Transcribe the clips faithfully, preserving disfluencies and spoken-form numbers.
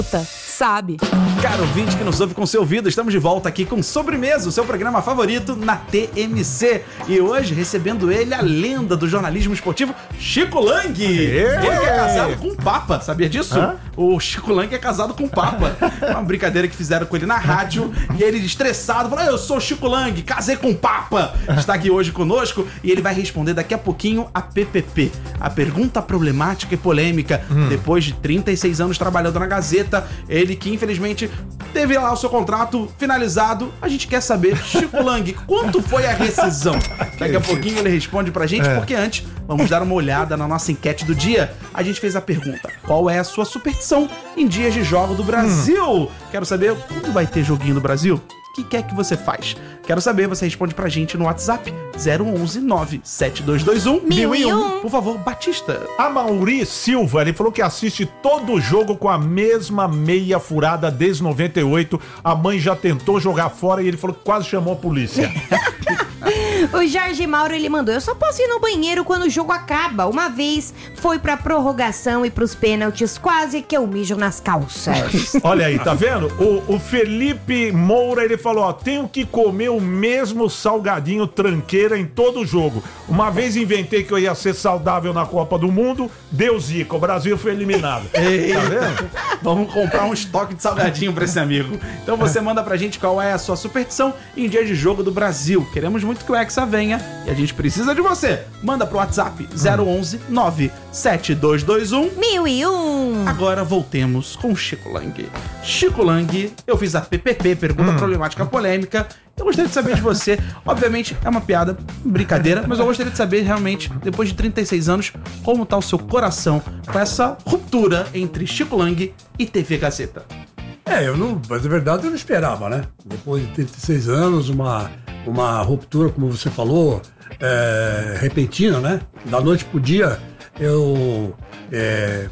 sabe. Caro ouvinte que nos ouve com seu ouvido, estamos de volta aqui com Sobremesa, o seu programa favorito na T M C. E hoje recebendo ele, a lenda do jornalismo esportivo, Chico Lang. Ele que é casado com o Papa, sabia disso? Hã? O Chico Lang é casado com o Papa. É uma brincadeira que fizeram com ele na rádio e ele estressado falou: eu sou o Chico Lang, casei com o Papa. Está aqui hoje conosco e ele vai responder daqui a pouquinho a P P P, a pergunta problemática e polêmica. Hum. Depois de trinta e seis anos trabalhando na Gazeta, ele que infelizmente teve lá o seu contrato finalizado. A gente quer saber, Chico Lang, quanto foi a rescisão? Daqui a pouquinho ele responde pra gente, é. porque antes vamos dar uma olhada na nossa enquete do dia. A gente fez a pergunta: qual é a sua superstição em dias de jogo do Brasil? Hum. Quero saber quando vai ter joguinho do Brasil? O que quer que você faz? Quero saber, você responde pra gente no WhatsApp zero onze nove sete dois dois um mil e um. Por favor, Batista. A Mauri Silva, ele falou que assiste todo o jogo com a mesma meia furada desde noventa e oito. A mãe já tentou jogar fora e ele falou que quase chamou a polícia. O Jorge Mauro, ele mandou: eu só posso ir no banheiro quando o jogo acaba. Uma vez foi pra prorrogação e pros pênaltis, quase que eu mijo nas calças. Olha aí, tá vendo? O, o Felipe Moura, ele falou: ó, tenho que comer o mesmo salgadinho tranqueira em todo o jogo. Uma vez inventei que eu ia ser saudável na Copa do Mundo, deu zica, o Brasil foi eliminado. Eita. Tá vendo? Vamos comprar um estoque de salgadinho pra esse amigo. Então você manda pra gente qual é a sua superstição em dia de jogo do Brasil. Queremos muito que o Hexa venha e a gente precisa de você. Manda pro WhatsApp zero onze nove sete dois dois um mil e um. Agora voltemos com Chico Lang. Chico Lang, eu fiz a P P P, pergunta hum. problemática polêmica. Eu gostaria de saber de você, obviamente é uma piada, brincadeira, mas eu gostaria de saber realmente, depois de trinta e seis anos, como tá o seu coração com essa ruptura entre Chico Lang e T V Gazeta. É, eu não, mas na verdade eu não esperava, né? Depois de trinta e seis anos, uma, uma ruptura, como você falou, é, repentina, né? Da noite pro dia, eu... É,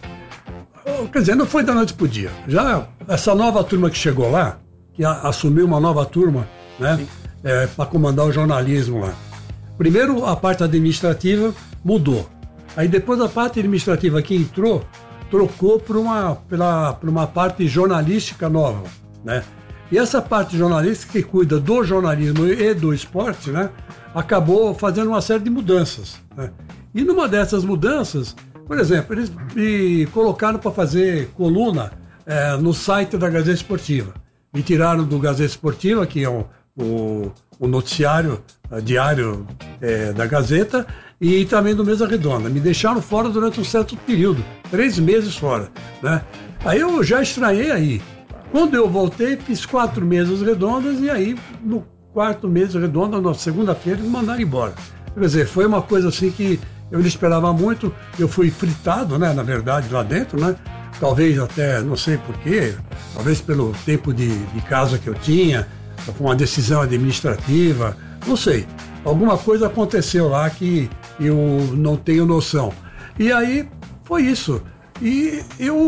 quer dizer, não foi da noite pro dia. Já essa nova turma que chegou lá, que a, assumiu uma nova turma, né? É, para comandar o jornalismo lá. Primeiro, a parte administrativa mudou. Aí depois a parte administrativa que entrou, trocou por uma, pela, por uma parte jornalística nova, né? E essa parte jornalística que cuida do jornalismo e do esporte, né? Acabou fazendo uma série de mudanças, né? E numa dessas mudanças, por exemplo, eles me colocaram para fazer coluna é, no site da Gazeta Esportiva. Me tiraram do Gazeta Esportiva, que é um O, o noticiário a diário é, da Gazeta, e também do Mesa Redonda. Me deixaram fora durante um certo período, três meses fora, né? Aí eu já estranhei aí. Quando eu voltei, fiz quatro mesas redondas, e aí no quarto mês redonda, na segunda-feira, me mandaram embora. Quer dizer, foi uma coisa assim que eu não esperava muito. Eu fui fritado, né, na verdade, lá dentro, né? Talvez até, não sei porquê, talvez pelo tempo de, de casa que eu tinha, com uma decisão administrativa, não sei. Alguma coisa aconteceu lá que eu não tenho noção. E aí foi isso. E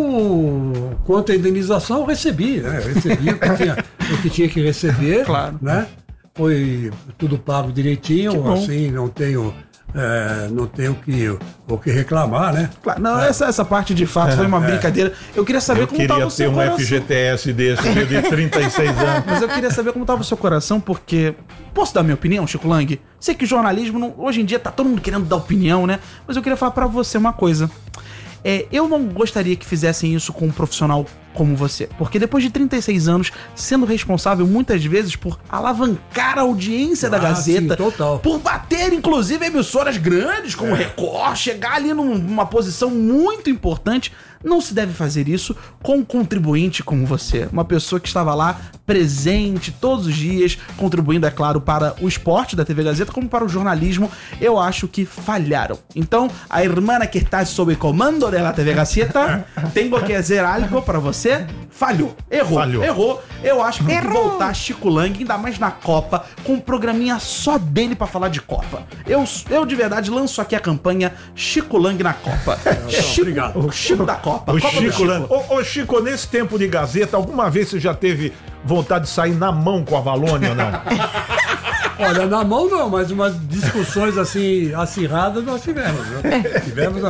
eu, quanto à indenização, eu recebi, né? Eu recebi o que tinha, o que tinha que receber, claro, né? Foi tudo pago direitinho, assim, não tenho... É, não tenho que, o que reclamar, né? Claro, não, é. essa, essa parte de fato é, foi uma é. brincadeira. Eu queria saber eu como estava o seu um coração. Eu queria ter um F G T S desse de trinta e seis anos. Mas eu queria saber como estava o seu coração, porque... Posso dar minha opinião, Chico Lang? Sei que o jornalismo, não, hoje em dia, tá todo mundo querendo dar opinião, né? Mas eu queria falar pra você uma coisa. É, eu não gostaria que fizessem isso com um profissional como você, porque depois de trinta e seis anos sendo responsável muitas vezes por alavancar a audiência ah, da Gazeta, sim, total. Por bater inclusive emissoras grandes como o é. Record, chegar ali numa posição muito importante, não se deve fazer isso com um contribuinte como você, uma pessoa que estava lá presente todos os dias, contribuindo, é claro, para o esporte da T V Gazeta como para o jornalismo. Eu acho que falharam. Então, a irmã que está sob comando da T V Gazeta, tenho que dizer algo para você. Falhou, errou, Falhou. errou. Eu acho que tem que voltar Chico Lang, ainda mais na Copa, com um programinha só dele pra falar de Copa. Eu, eu de verdade lanço aqui a campanha Chico Lang na Copa. Chico, Obrigado. O Chico da Copa. O Copa Chico, Chico. Lang. Ô, ô Chico, nesse tempo de Gazeta, alguma vez você já teve vontade de sair na mão com a Valônia ou não? Olha, na mão não, mas umas discussões assim, acirradas nós tivemos. Né? Tivemos uma,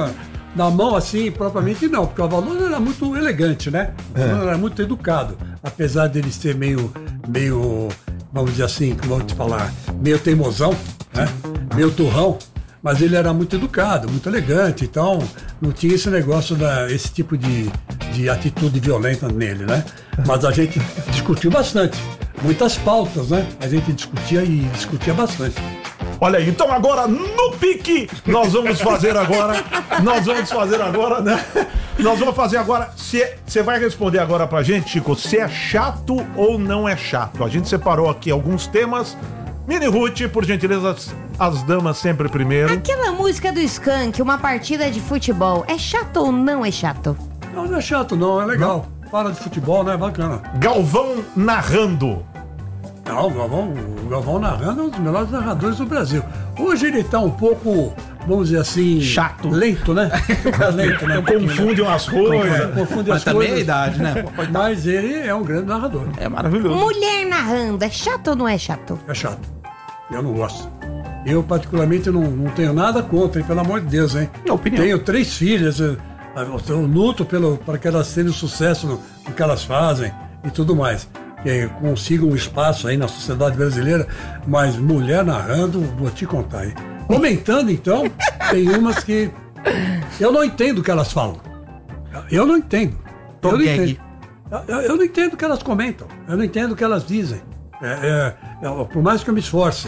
na mão assim, propriamente não, porque o Avalon era muito elegante, né? É. Era muito educado, apesar dele ser meio, meio, vamos dizer assim, como eu vou te falar, meio teimosão, né? Meio turrão, mas ele era muito educado, muito elegante, então não tinha esse negócio, da, esse tipo de, de atitude violenta nele, né? Mas a gente discutiu bastante, muitas pautas, né? A gente discutia e discutia bastante. Olha aí, então agora no pique nós vamos fazer agora, nós vamos fazer agora, né? Nós vamos fazer agora, você vai responder agora pra gente, Chico, se é chato ou não é chato. A gente separou aqui alguns temas. Mini Ruth, por gentileza, as, as damas sempre primeiro. Aquela música do Skank, uma partida de futebol, é chato ou não é chato? Não, não é chato não, é legal. Não. Fala de futebol, né? Bacana. Galvão narrando. Não, o Galvão, o Galvão narrando é um dos melhores narradores do Brasil. Hoje ele tá um pouco, vamos dizer assim... Chato. Lento, né? lento, né? Confunde umas coisas. Confunde Mas as também coisas. é a idade, né? Mas ele é um grande narrador. É maravilhoso. Mulher narrando, é chato ou não é chato? É chato. Eu não gosto. Eu, particularmente, não, não tenho nada contra, hein? Pelo amor de Deus, hein? Minha opinião. Tenho três filhas, eu, eu luto pelo, para que elas tenham sucesso no, no que elas fazem e tudo mais. Que consigam um espaço aí na sociedade brasileira, mas mulher narrando, vou te contar aí. Comentando, então, tem umas que eu não entendo o que elas falam. Eu não entendo. Eu não entendo. Eu, eu não entendo o que elas comentam. Eu não entendo o que elas dizem. É, é, é, por mais que eu me esforce,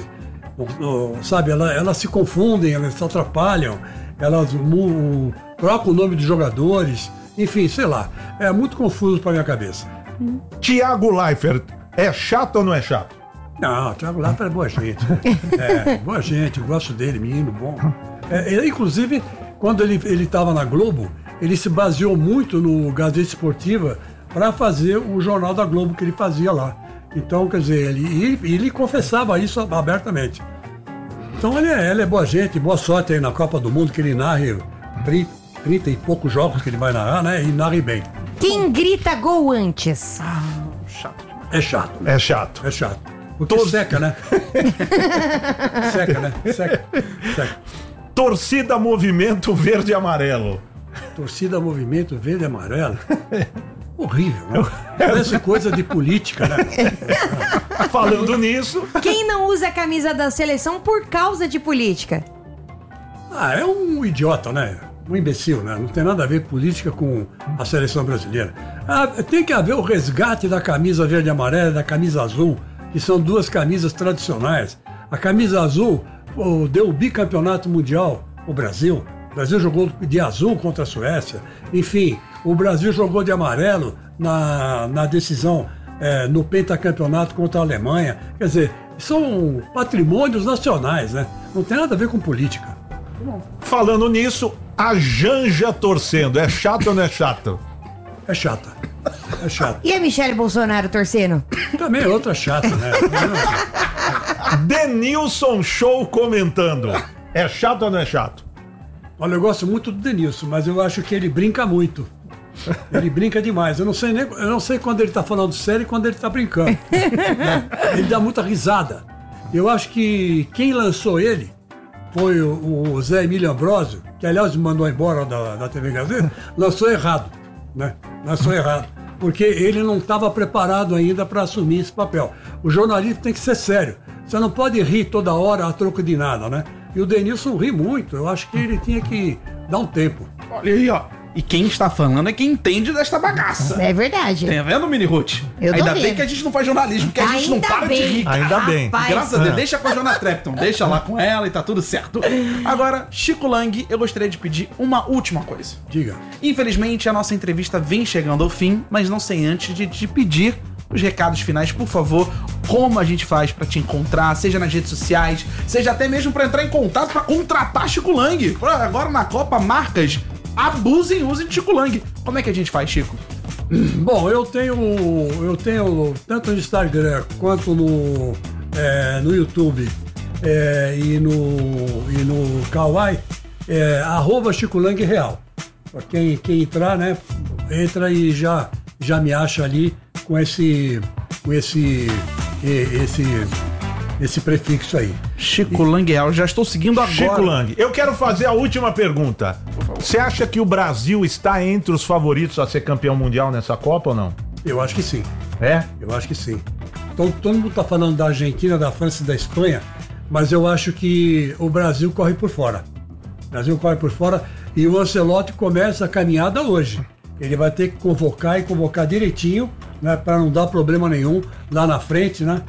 sabe, elas, elas se confundem, elas se atrapalham, elas mu, trocam o nome dos jogadores, enfim, sei lá. É muito confuso para minha cabeça. Thiago Leifert, é chato ou não é chato? Não, o Thiago Leifert é boa gente. É, boa gente, eu gosto dele, menino bom. É, ele, inclusive, quando ele estava na Globo, ele se baseou muito no Gazeta Esportiva para fazer o Jornal da Globo que ele fazia lá. Então, quer dizer, ele, ele, ele confessava isso abertamente. Então, ele é, ele é boa gente, boa sorte aí na Copa do Mundo, que ele narre trinta e poucos jogos que ele vai narrar, né? E narre bem. Quem grita gol antes? Ah, chato. É chato. É chato. É chato. Porque Tor... seca, né? seca, né? Seca. Seca. Torcida Movimento Verde e Amarelo. Torcida Movimento Verde e Amarelo? Horrível, né? Parece coisa de política, né? Falando nisso... Quem não usa a camisa da seleção por causa de política? Ah, é um idiota, né? Um imbecil, né? Não tem nada a ver política com a seleção brasileira. Ah, tem que haver o resgate da camisa verde e amarela e da camisa azul, que são duas camisas tradicionais. A camisa azul oh, deu o bicampeonato mundial o Brasil. O Brasil jogou de azul contra a Suécia. Enfim, o Brasil jogou de amarelo na, na decisão é, no pentacampeonato contra a Alemanha. Quer dizer, são patrimônios nacionais, né? Não tem nada a ver com política. Falando nisso, a Janja torcendo, é chato ou não é chato? É chata. É chato. E a Michele Bolsonaro torcendo? Também é outra chata, né? Denilson Show comentando. É chato ou não é chato? Olha, eu gosto muito do Denilson, mas eu acho que ele brinca muito. Ele brinca demais. Eu não sei, nem, eu não sei quando ele tá falando sério e quando ele tá brincando. Né? Ele dá muita risada. Eu acho que quem lançou ele foi o, o Zé Emílio Ambrosio, que aliás me mandou embora da, da T V Gazeta, lançou errado, né? Lançou errado, porque ele não estava preparado ainda para assumir esse papel. O jornalismo tem que ser sério. Você não pode rir toda hora a troco de nada, né? E o Denilson ri muito. Eu acho que ele tinha que dar um tempo. Olha aí, ó. E quem está falando é quem entende desta bagaça. É verdade. Tá vendo, Mini Ruth? Eu Ainda tô bem vendo. que a gente não faz jornalismo, porque a gente Ainda não para bem. de rir. Ainda bem. Rapaz. Graças a Deus, deixa com a Joana Trepton, deixa lá com ela e tá tudo certo. Agora, Chico Lang, eu gostaria de pedir uma última coisa. Diga. Infelizmente, a nossa entrevista vem chegando ao fim, mas não sem antes de te pedir os recados finais, por favor. Como a gente faz pra te encontrar, seja nas redes sociais, seja até mesmo pra entrar em contato pra contratar Chico Lang. Agora na Copa, marcas abusem e usem de Chico Lang. Como é que a gente faz, Chico? Bom, eu tenho, eu tenho tanto no Instagram quanto no, é, no YouTube é, e no, e no Kawaii, é, arroba Chico Lang Real. Pra quem, quem entrar, né, entra e já, já me acha ali com esse, com esse, esse, esse prefixo aí. Chico Lang Real, já estou seguindo agora. Chico Lang, eu quero fazer a última pergunta. Você acha que o Brasil está entre os favoritos a ser campeão mundial nessa Copa ou não? Eu acho que sim. É? Eu acho que sim. Então, todo mundo está falando da Argentina, da França e da Espanha, mas eu acho que o Brasil corre por fora. O Brasil corre por fora e o Ancelotti começa a caminhada hoje. Ele vai ter que convocar e convocar direitinho, né, para não dar problema nenhum lá na frente, né?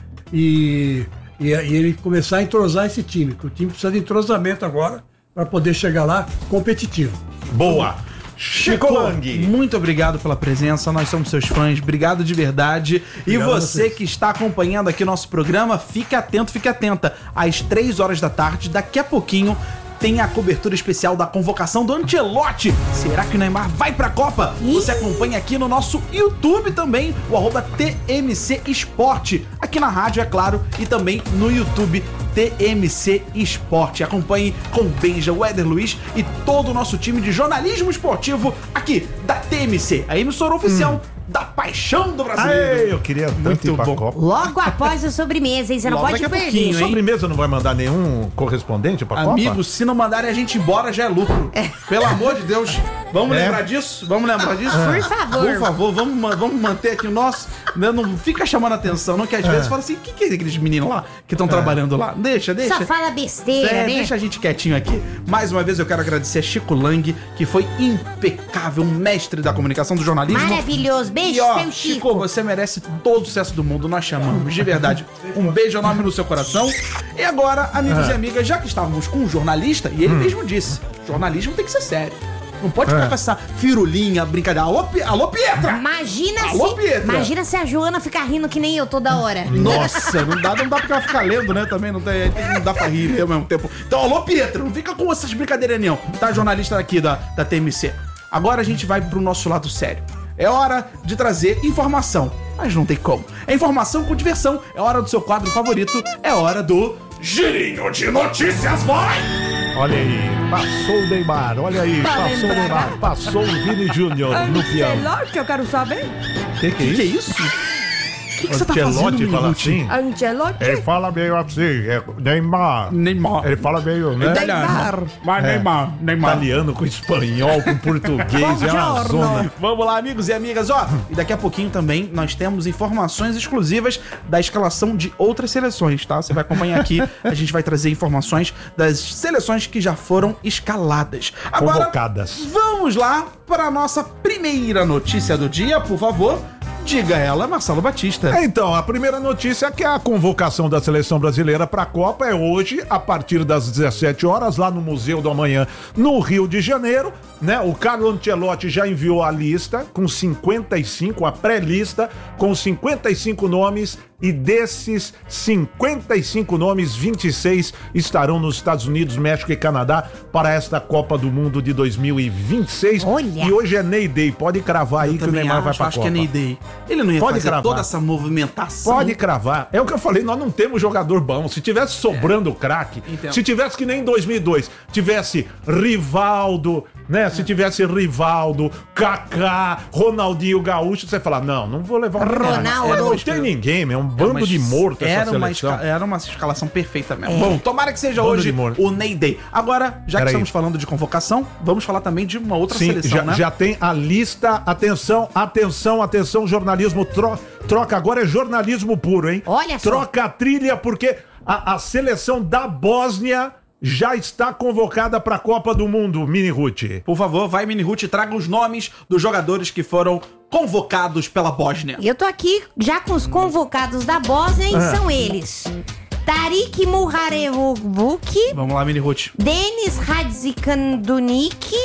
E, e, e ele começar a entrosar esse time, que o time precisa de entrosamento agora para poder chegar lá competitivo. Boa! Chico Lang, muito obrigado pela presença, nós somos seus fãs, obrigado de verdade. Obrigado e a você vocês. que está acompanhando aqui nosso programa, fique atento, fique atenta. Às três horas da tarde, daqui a pouquinho, tem a cobertura especial da convocação do Ancelotti. Será que o Neymar vai pra Copa? Você acompanha aqui no nosso YouTube também, o arroba T M C Esporte. Aqui na rádio, é claro, e também no YouTube T M C Esporte. Acompanhe com Benja, o Éder Luiz e todo o nosso time de jornalismo esportivo aqui da T M C, a emissora oficial hum. da paixão do brasileiro. Aê, eu queria tanto Muito ir pra bom. Copa. Logo após a sobremesa, hein? Você não Logo pode daqui a perder. pouquinho, hein? Sobremesa não vai mandar nenhum correspondente pra Copa? Amigos, se não mandarem a gente embora, já é lucro. Pelo amor de Deus. Vamos É? lembrar disso? Vamos lembrar disso? Por favor. Por favor, vamos, ma- vamos manter aqui o nosso. Né, não fica chamando a atenção, não, que às vezes fala assim: o que, que é aqueles meninos lá que estão trabalhando lá? Deixa, deixa. Só fala besteira, É, né? deixa a gente quietinho aqui. Mais uma vez eu quero agradecer a Chico Lang, que foi impecável, um mestre da comunicação do jornalismo. Maravilhoso. Beijo, E ó, seu Chico, Chico. você merece todo o sucesso do mundo, nós chamamos, de verdade. Um beijo enorme no seu coração. E agora, amigos e amigas, já que estávamos com um jornalista, e ele mesmo disse, jornalismo tem que ser sério. Não pode ficar com essa firulinha, brincadeira. Alô, Pi- Alô Pietra! Imagina Alô, se, Pietra! imagina se a Joana ficar rindo que nem eu toda hora. Nossa, não dá, não dá pra ficar lendo, né? Também não, tem, não dá pra rir ao mesmo tempo. Então, alô, Pietro, não fica com essas brincadeiras, não. Tá, jornalista aqui da, da T M C. Agora a gente vai pro nosso lado sério. É hora de trazer informação, mas não tem como. É informação com diversão. É hora do seu quadro favorito. É hora do Girinho de Notícias, vai! Olha aí, passou o Neymar, olha aí, passou o Neymar, passou o Vini Júnior no peão. que eu quero saber. Que que é Que que é isso? isso? O que, que você tá fazendo, Ancelotti fala Minuti? assim? Ancelotti? Ele fala meio assim, é Neymar. Neymar. Ele fala meio, né? Italiano. Vai, Neymar. Neymar. Italiano com espanhol, com português, é uma Buongiorno. zona. Vamos lá, amigos e amigas, ó. E daqui a pouquinho também nós temos informações exclusivas da escalação de outras seleções, tá? Você vai acompanhar aqui, a gente vai trazer informações das seleções que já foram escaladas. Agora, Convocadas. vamos lá para a nossa primeira notícia do dia, por favor. Diga ela, Marcelo Batista. Então, a primeira notícia é que a convocação da seleção brasileira para a Copa é hoje, a partir das dezessete horas, lá no Museu do Amanhã, no Rio de Janeiro, né? O Carlo Ancelotti já enviou a lista com cinquenta e cinco, a pré-lista, com cinquenta e cinco nomes, e desses cinquenta e cinco nomes, vinte e seis estarão nos Estados Unidos, México e Canadá para esta Copa do Mundo de dois mil e vinte e seis. Olha! E hoje é Ney Day, pode cravar aí Eu que o também Neymar vai acho, para a acho Copa. que é Ney Day. Ele não ia Pode fazer cravar. toda essa movimentação. Pode cravar. É o que eu falei, nós não temos jogador bom. Se tivesse sobrando craque, Entendo. se tivesse que nem em dois mil e dois, tivesse Rivaldo, né? Se tivesse Rivaldo, Kaká, Ronaldinho Gaúcho, você fala, não, não vou levar o Neymar. Ronaldo. É, não tem ninguém, é um bando Mas de morto essa era uma, seleção. esca- era uma escalação perfeita mesmo. Bom, tomara que seja Bando hoje de morto. o Ney Day. Agora, já que Peraí. estamos falando de convocação, vamos falar também de uma outra Sim, seleção, já, né? já tem a lista. Atenção, atenção, atenção, jornalismo. Tro, troca agora é jornalismo puro, hein? Olha só. Troca a trilha, porque a, a seleção da Bósnia já está convocada para a Copa do Mundo, Mini Ruth. Por favor, vai, Mini Ruth, traga os nomes dos jogadores que foram convocados pela Bósnia. Eu tô aqui já com os convocados da Bósnia e Ah. são eles: Tarik Muharevovic, Vamos lá, Mini Ruth. Denis Radzikandunik,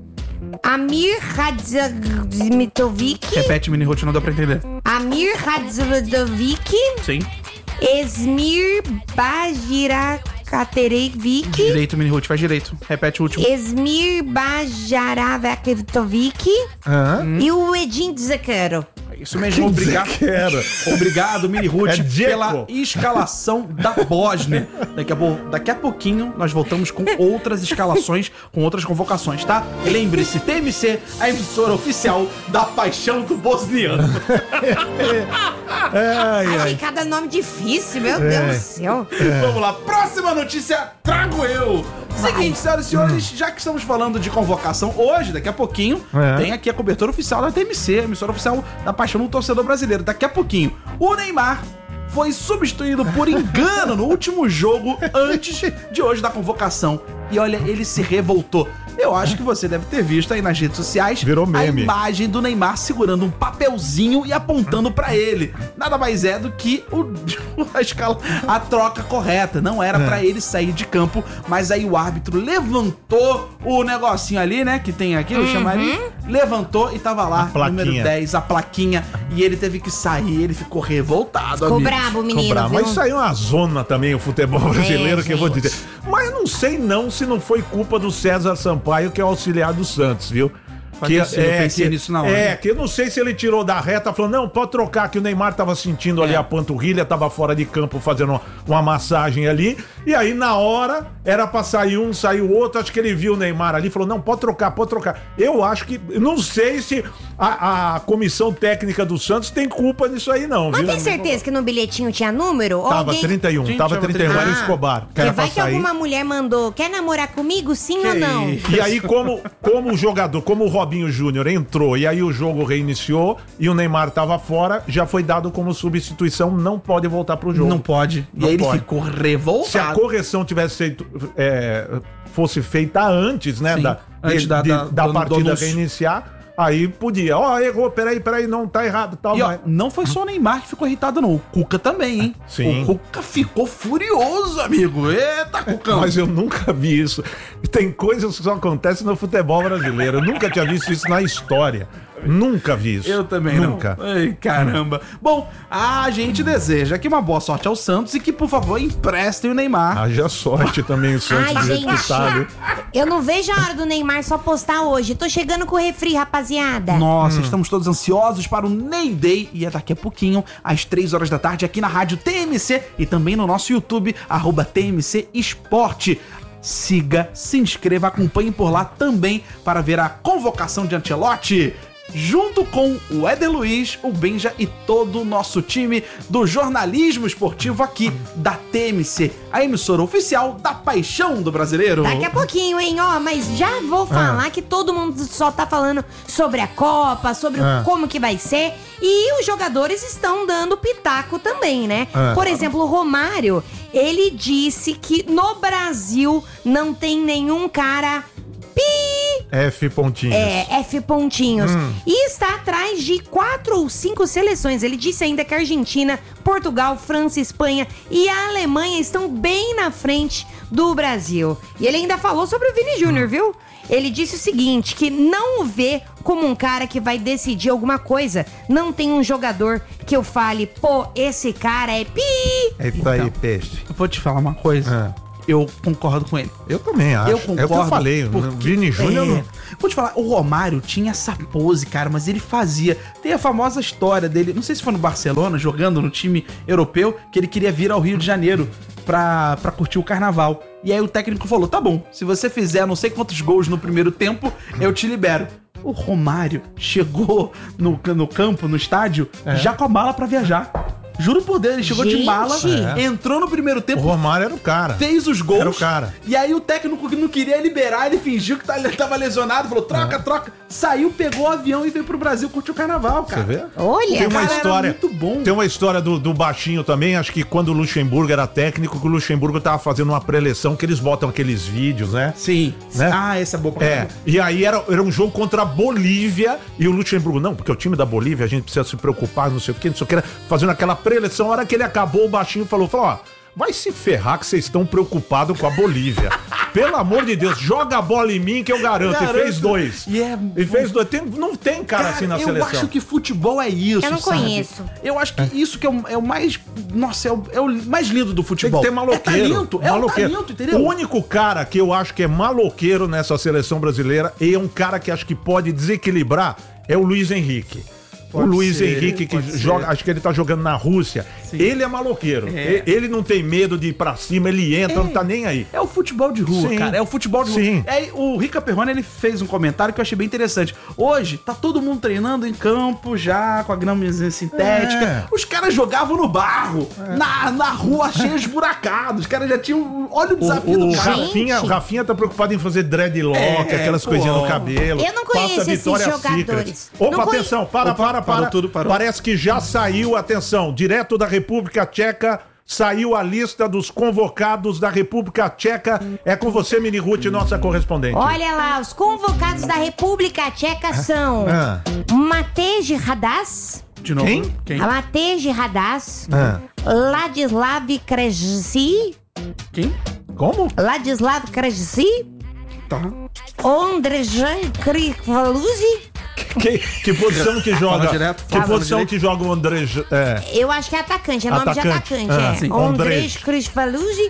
Amir Hadzimitovic, Repete, Mini Ruth, não deu pra entender. Amir Hadzimitovic, Sim. Esmir Bajirakaterevic, Direito, Mini Ruth, faz direito. Repete o último. Esmir Bajaravekovic e o Edin Dzekero. Isso mesmo, obrigado. Quero. Obrigado, Mini Ruth, É Dzeko. pela escalação da Bósnia. Daqui a, pou- daqui a pouquinho nós voltamos com outras escalações, com outras convocações, tá? E lembre-se, T M C, a emissora oficial da paixão do bosniano. Ai, Achei ai. cada nome difícil, meu É. Deus do céu. Vamos lá, próxima notícia, trago eu. Seguinte, senhoras e senhores, hum. já que estamos falando de convocação hoje, daqui a pouquinho, é. tem aqui a cobertura oficial da T M C, a emissora oficial da paixão do torcedor brasileiro. Daqui a pouquinho, o Neymar foi substituído por engano no último jogo antes de hoje da convocação. E olha, ele se revoltou. Eu acho que você deve ter visto aí nas redes sociais Virou meme. a imagem do Neymar segurando um papelzinho e apontando pra ele. Nada mais é do que o, a, escala, a troca correta. Não era é. pra ele sair de campo, mas aí o árbitro levantou o negocinho ali, né? Que tem aqui, eu uhum. chamaria. Levantou e tava lá, número dez, a plaquinha. E ele teve que sair, ele ficou revoltado. Ficou amigos. brabo, menino. Ficou brabo. Mas saiu uma zona também o futebol brasileiro, é, que eu vou dizer. Mas eu não sei não se não foi culpa do César Sampaio, que é o auxiliar do Santos, viu? Que, assim, é, eu pensei que, nisso na hora. É, que eu não sei se ele tirou da reta, falou, não, pode trocar, que o Neymar tava sentindo é. ali a panturrilha, tava fora de campo fazendo uma, uma massagem ali, e aí na hora, era pra sair um, saiu outro, acho que ele viu o Neymar ali, falou, não, pode trocar, pode trocar. Eu acho que, não sei se a, a comissão técnica do Santos tem culpa nisso aí não, Mas viu? tem certeza que no bilhetinho tinha número? Tava alguém... trinta e um, Gente, tava trinta e um, ah, era o Escobar. Que vai que sair. Alguma mulher mandou, quer namorar comigo, sim que ou não? E aí, como, como o jogador, como o Robinho Júnior entrou e aí o jogo reiniciou e o Neymar tava fora, já foi dado como substituição, não pode voltar pro jogo. Não pode. Não e aí pode. ele ficou revoltado. Se a correção tivesse feito, é, fosse feita antes, né, Sim, da, antes de, da, de, da, da do, partida do reiniciar, aí podia. Ó, oh, errou, peraí, peraí, não, tá errado, tal. E, ó, não foi só o Neymar que ficou irritado, não. O Cuca também, hein? Sim. O Cuca ficou furioso, amigo. Eita, Cucão. Mas eu nunca vi isso. Tem coisas que só acontecem no futebol brasileiro. Eu nunca tinha visto isso na história. Nunca vi isso. Eu também Nunca. não. Ai, caramba. Bom, a gente deseja aqui uma boa sorte ao Santos e que, por favor, emprestem o Neymar. Haja sorte também o Santos. Ai, gente, tá, eu não vejo a hora do Neymar só postar hoje. Tô chegando com o refri, rapaziada. Nossa, hum. estamos todos ansiosos para o Ney Day e é daqui a pouquinho, às três horas da tarde, aqui na rádio T M C e também no nosso YouTube, arroba T M C Esporte. Siga, se inscreva, acompanhe por lá também para ver a convocação de Ancelotti. Junto com o Éder Luiz, o Benja e todo o nosso time do jornalismo esportivo aqui da T M C, a emissora oficial da paixão do brasileiro. Daqui a pouquinho, hein, ó, mas já vou falar ah. que todo mundo só tá falando sobre a Copa, sobre ah. como que vai ser, e os jogadores estão dando pitaco também, né? Ah. Por exemplo, o Romário, ele disse que no Brasil não tem nenhum cara... F pontinhos. É, F pontinhos. Hum. E está atrás de quatro ou cinco seleções. Ele disse ainda que a Argentina, Portugal, França, Espanha e a Alemanha estão bem na frente do Brasil. E ele ainda falou sobre o Vini Júnior, hum. viu? Ele disse o seguinte, que não o vê como um cara que vai decidir alguma coisa. Não tem um jogador que eu fale, pô, esse cara é pi. É isso aí, peixe. Eu vou te falar uma coisa. Ah. Eu concordo com ele. Eu também acho. Eu concordo. É o que eu falei. O Vini Júnior... É, não... Vou te falar, o Romário tinha essa pose, cara, mas ele fazia... Tem a famosa história dele, não sei se foi no Barcelona, jogando no time europeu, que ele queria vir ao Rio de Janeiro pra, pra curtir o carnaval. E aí o técnico falou, tá bom, se você fizer não sei quantos gols no primeiro tempo, eu te libero. O Romário chegou no, no campo, no estádio, é. já com a mala pra viajar. Juro por Deus, ele chegou Gente. de mala, é. entrou no primeiro tempo. O Romário era o cara. Fez os gols. Era o cara. E aí o técnico que não queria liberar, ele fingiu que tava lesionado, falou, troca, é. troca. Saiu, pegou o avião e veio pro Brasil curtir o carnaval, cara. Você vê? Olha, tem uma cara, história muito bom. Tem uma história do, do baixinho também, acho que quando o Luxemburgo era técnico, que o Luxemburgo tava fazendo uma preleção, que eles botam aqueles vídeos, né? Sim. Né? Ah, essa é boa. É. E aí era, era um jogo contra a Bolívia e o Luxemburgo, não, porque o time da Bolívia a gente precisa se preocupar, não sei o que, não sei o que, fazendo aquela preleção, a hora que ele acabou, o baixinho falou, falou, ó, vai se ferrar que vocês estão preocupados com a Bolívia. Pelo amor de Deus, joga a bola em mim que eu garanto. garanto. E fez dois. E, é... e fez dois. Tem, não tem cara, cara assim na eu seleção. Eu acho que futebol é isso, Eu não sabe? conheço. Eu acho que é. isso que é o, é o mais... Nossa, é o, é o mais lindo do futebol. Tem que ter maloqueiro. É talento, é maloqueiro. um talento, entendeu? O único cara que eu acho que é maloqueiro nessa seleção brasileira e é um cara que acho que pode desequilibrar é o Luiz Henrique. o Luiz ser, Henrique, que pode joga, ser. acho que ele tá jogando na Rússia. Sim. Ele é maloqueiro. É. E- Ele não tem medo de ir pra cima, ele entra, É. não tá nem aí. É o futebol de rua, Sim. cara. É o futebol de Sim. rua. É, o Rica Perrone, ele fez um comentário que eu achei bem interessante. Hoje, tá todo mundo treinando em campo já, com a gramazinha sintética. É. Os caras jogavam no barro, na, na rua cheia de buracados. Os caras já tinham... Olha o desafio O, do o cara. Rafinha, o Rafinha tá preocupado em fazer dreadlock, É, aquelas pô. coisinhas no cabelo. Eu não conheço Passa esses Victoria's jogadores. Secret. Opa, Não conhe- atenção, para, Opa, para, parou para. tudo, parou. Parece que já saiu, atenção, direto da República Tcheca, saiu a lista dos convocados da República Tcheca. É com você, Mini Ruth, nossa correspondente. Olha lá, os convocados da República Tcheca são Ah. Matej Hadas, De novo. Quem? Quem? Matej Hadas, Ah. Ladislav Krejci, Quem? Como? Ladislav Krejci, Tá. Ondrejan Krikvaluzi. Que, que posição que joga? Fala direto, que fala posição direito. que joga o André? É. Eu acho que é atacante, é nome Atacante. de atacante. Ah, é. sim. Ondrej Ondrej. Krikvaluzi,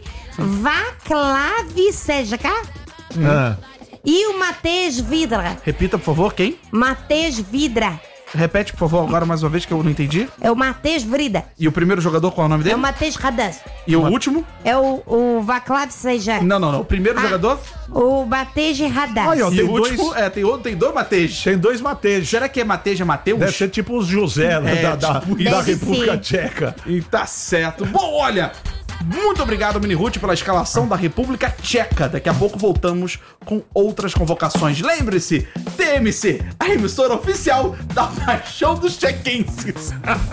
Vaclav Sejka Ah. e o Matej Vidra. Repita, por favor, quem? Matej Vidra. Repete, por favor, agora mais uma vez que eu não entendi. É o Matej Vrida. E o primeiro jogador, qual é o nome É dele? o Matej Hadas. E o último? É o, o Vaclav Sejka. Não, não, não. O primeiro Ah. jogador? O Matej Hadas. Aí, ó, E tem o último? dois- É, tem, outro, tem dois Matej. Tem dois Matejos. Será que é Mateja Mateus? Deve ser tipo os José né, É, da, da, tipo da isso. República Deve ser. Tcheca. E tá certo. Bom, olha, muito obrigado, Mini Ruth, pela escalação da República Tcheca. Daqui a pouco voltamos com outras convocações. Lembre-se, T M C, a emissora oficial da paixão dos tchequenses.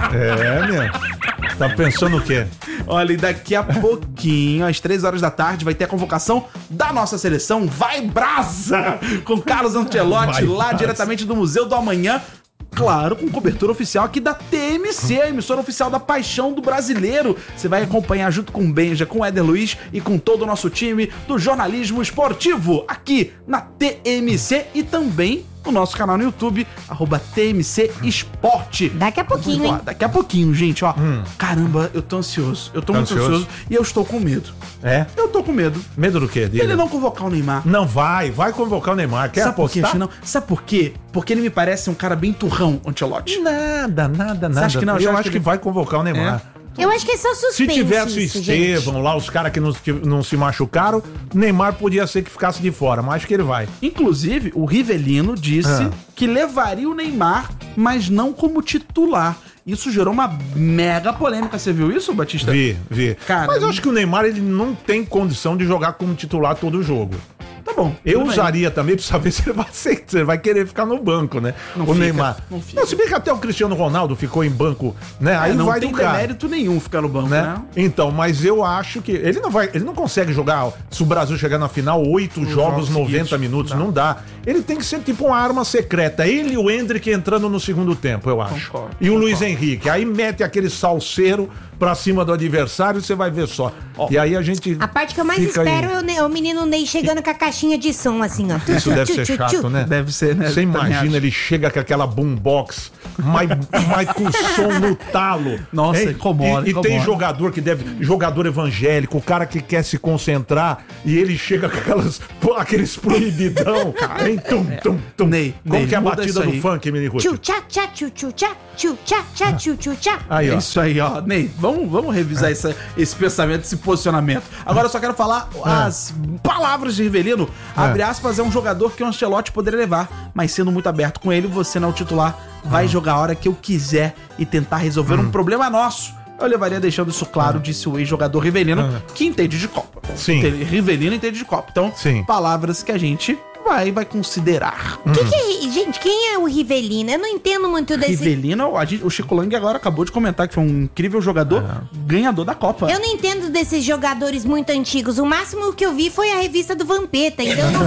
É, meu. Tá pensando o quê? Olha, e daqui a pouquinho, às três horas da tarde, vai ter a convocação da nossa seleção Vai Brasa, com Carlos Ancelotti, Vai lá Brasa. diretamente do Museu do Amanhã. Claro, com cobertura oficial aqui da T M C, a emissora oficial da paixão do brasileiro. Você vai acompanhar junto com o Benja, com o Éder Luiz e com todo o nosso time do jornalismo esportivo aqui na T M C e também no nosso canal no YouTube, arroba T M C Esporte. Daqui a pouquinho, hein? Daqui a pouquinho, gente, ó. Caramba, eu tô ansioso. Eu tô Tá muito ansioso? ansioso e eu estou com medo. É? Eu tô com medo. Medo do quê? Diga. Ele não convocar o Neymar. Não vai, vai convocar o Neymar. Quer Sabe por quê, apostar? Chinão? Sabe por quê? Porque ele me parece um cara bem turrão, Ancelotti. Nada, nada, nada. acha que não? Você Eu acha acho que que ele- vai convocar o Neymar. Eu acho que é só Se suspense tivesse o isso, gente. Estevão lá, os caras que não, que não se machucaram, Neymar podia ser que ficasse de fora, mas acho que ele vai. Inclusive, o Rivelino disse Ah. que levaria o Neymar, mas não como titular. Isso gerou uma mega polêmica. Você viu isso, Batista? Vi, vi. Cara, mas eu acho que o Neymar ele não tem condição de jogar como titular todo jogo. Tá bom. Eu tudo bem. usaria também pra saber se ele vai aceitar, se ele vai querer ficar no banco, né? Não o fica, Neymar. não fica. se bem que até o Cristiano Ronaldo ficou em banco, né? É, Aí não vai tem do cara. demérito nenhum ficar no banco, Né? né? Então, mas eu acho que ele não vai, ele não consegue jogar, se o Brasil chegar na final, oito jogos, jogos noventa seguidos. minutos, Não. não dá. Ele tem que ser tipo uma arma secreta. Ele e o Endrick entrando no segundo tempo, eu acho. Concordo, e o concordo. Luiz Henrique, aí mete aquele salseiro pra cima do adversário, você vai ver só. E aí a gente A parte que eu mais fica aí. espero é o, Ne- o menino Ney chegando com a caixinha de som, assim, ó. Isso deve ser chato, né? Deve ser, né? Você Também imagina, acho. ele chega com aquela boombox, mas, mas com o som no talo. Nossa, hein? incomoda, E, e tem incomoda. jogador que deve. Jogador evangélico, o cara que quer se concentrar e ele chega com aquelas, pô, aqueles proibidão. hein? Tum, tum, tum. Ney, Como Ney, que é a muda batida isso do aí. funk, Mini Ruth? Tchu tchá tchá tchu tchu tchá tchu tchá tchá tchu tchu tchá. Aí, É ó. isso aí, ó. Ney, vamos, vamos revisar essa- esse pensamento, esse posicionamento. Agora eu só quero falar as palavras de Rivelino. Abre aspas, é um jogador que o Ancelotti poderia levar, mas sendo muito aberto com ele, você não é o titular, vai jogar a hora que eu quiser e tentar resolver um problema nosso. Eu levaria deixando isso claro, disse o ex-jogador Rivelino, que entende de Copa. Sim. Entende- Rivelino entende de Copa. Então, Sim. palavras que a gente vai, vai considerar. Que que é, gente, quem é o Rivelino? Eu não entendo muito desse... Rivelino, a gente- o Chico Lang agora acabou de comentar que foi um incrível jogador, ganhador da Copa. Eu não entendo desses jogadores muito antigos. O máximo que eu vi foi a revista do Vampeta, então eu não,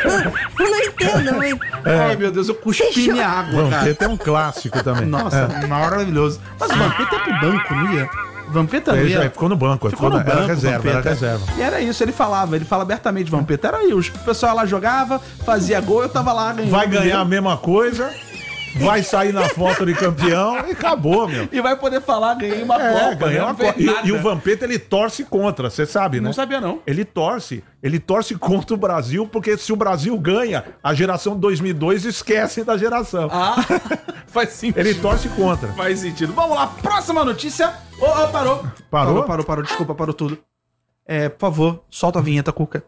eu não entendo muito. Ai, meu Deus, eu cuspi Deixa eu- minha água, cara. Vampeta é um clássico também. Nossa, maravilhoso. Mas o Vampeta é pro banco, não ia? Vampeta não Ele ia. já ficou no banco, Ficou ficou no na- banco, era reserva, era Vampeta. reserva. E era isso, ele falava, ele fala abertamente, Vampeta. Era isso. O pessoal lá jogava, fazia gol, eu tava lá ganhando. Vai ganhar a mesma coisa. vai sair na foto de campeão e acabou, meu. E vai poder falar, ganhei uma É, Copa. ganhou né? uma Copa. E, e o Vampeta, ele torce contra, você sabe, né? Não sabia, não. Ele torce. Ele torce contra o Brasil, porque se o Brasil ganha, a geração de dois mil e dois esquece da geração. Ah, faz sentido. Ele torce contra. Faz sentido. Vamos lá, próxima notícia. Oh, oh, parou. Parou? Parou, parou, parou. Desculpa, parou tudo. É, por favor, solta a vinheta, Cuca.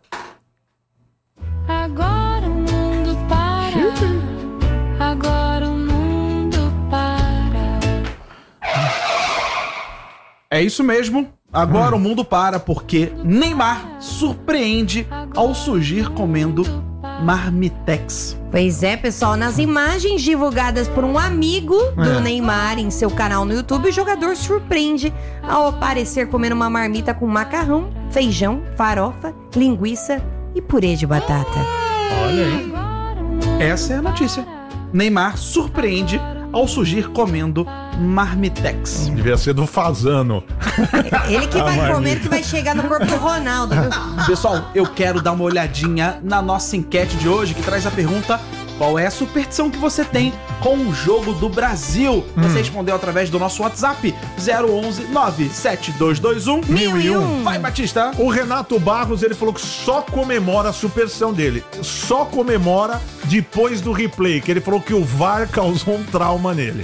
Agora o mundo para. Agora o mundo para. É isso mesmo. Agora hum. o mundo para porque Neymar surpreende ao surgir comendo marmitex. Pois é, pessoal, nas imagens divulgadas por um amigo do é. Neymar em seu canal no YouTube, o jogador surpreende ao aparecer comendo uma marmita com macarrão, feijão, farofa, linguiça e purê de batata. Olha aí. Essa é a notícia. Neymar surpreende ao surgir comendo marmitex. Devia ser do Fazano. Ele que vai comer, que vai chegar no corpo do Ronaldo, viu? Pessoal, eu quero dar uma olhadinha na nossa enquete de hoje, que traz a pergunta: qual é a superstição que você tem com o jogo do Brasil? Hum. Você respondeu através do nosso WhatsApp zero onze nove sete dois dois um mil e um. Vai, Batista! O Renato Barros, ele falou que só comemora a superstição dele. Só comemora depois do replay, que ele falou que o V A R causou um trauma nele.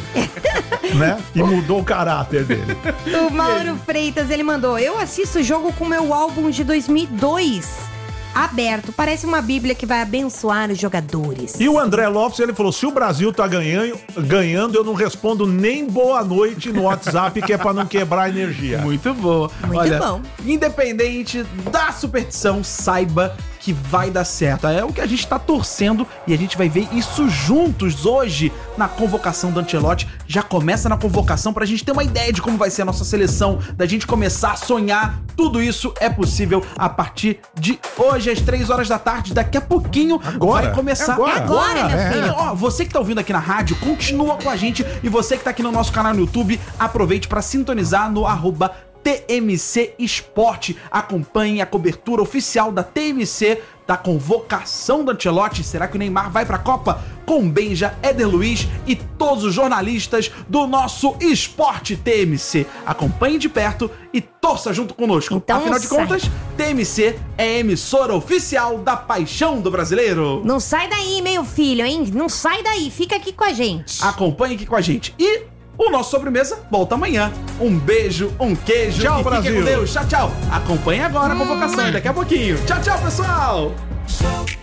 Né? E mudou o caráter dele. O Mauro Freitas, ele mandou: eu assisto o jogo com meu álbum de dois mil e dois aberto, parece uma bíblia que vai abençoar os jogadores. E o André Lopes, ele falou: se o Brasil tá ganhando, ganhando, eu não respondo nem boa noite no WhatsApp, que é pra não quebrar a energia. Muito boa. Muito Olha, bom. Independente da superstição, saiba que vai dar certo. É o que a gente tá torcendo e a gente vai ver isso juntos hoje na convocação do Ancelotti. Já começa na convocação pra gente ter uma ideia de como vai ser a nossa seleção, da gente começar a sonhar. Tudo isso é possível a partir de hoje, às três horas da tarde. Daqui a pouquinho agora, vai começar. É agora, agora meu é. filho. Ó, você que tá ouvindo aqui na rádio, continua com a gente. E você que tá aqui no nosso canal no YouTube, aproveite pra sintonizar no arroba T M C Esporte. Acompanhe a cobertura oficial da T M C, da convocação do Ancelotti. Será que o Neymar vai pra Copa? Com Benja, Éder Luiz e todos os jornalistas do nosso Esporte T M C. Acompanhe de perto e torça junto conosco. Então, afinal de sai. contas, T M C é a emissora oficial da paixão do brasileiro. Não sai daí, meu filho, hein? Não sai daí, fica aqui com a gente. Acompanhe aqui com a gente. E o nosso Sobremesa volta amanhã. Um beijo, um queijo. Tchau, e Brasil. Fiquem com Deus. Tchau, tchau. Acompanhe agora a convocação daqui a pouquinho. Tchau, tchau, pessoal.